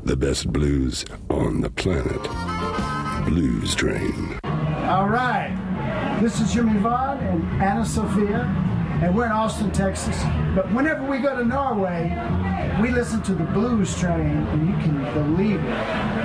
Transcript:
The best blues on the planet. Blues Train. All right. This is Jimmy Vaughn and Anna Sophia, and we're in Austin, Texas. But whenever we go to Norway, we listen to the Blues Train, and you can believe it.